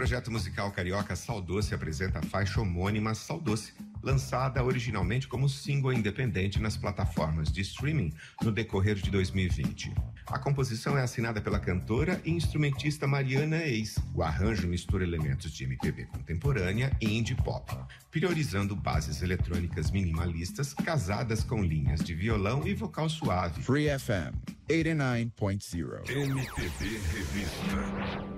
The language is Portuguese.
projeto musical carioca Sal Doce apresenta a faixa homônima Sal Doce, lançada originalmente como single independente nas plataformas de streaming no decorrer de 2020. A composição é assinada pela cantora e instrumentista Mariana Eis. O arranjo mistura elementos de MPB contemporânea e indie pop, priorizando bases eletrônicas minimalistas casadas com linhas de violão e vocal suave. Free FM 89.0. MPB Revista.